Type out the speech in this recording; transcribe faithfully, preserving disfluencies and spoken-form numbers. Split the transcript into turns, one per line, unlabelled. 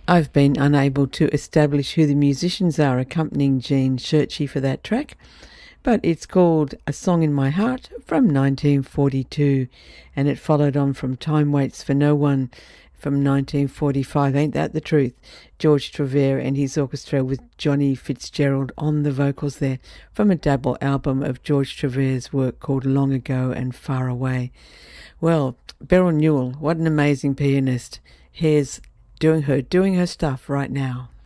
I've been unable to establish who the musicians are accompanying Jean Churchy for that track, but it's called A Song in My Heart from nineteen forty-two, and it followed on from Time Waits for No One from nineteen forty-five. Ain't that the truth? George Trevere and his orchestra with Johnny Fitzgerald on the vocals there, from a double album of George Trevere's work called Long Ago and Far Away. Well, Beryl Newell, what an amazing pianist. Here's doing her doing her stuff right now.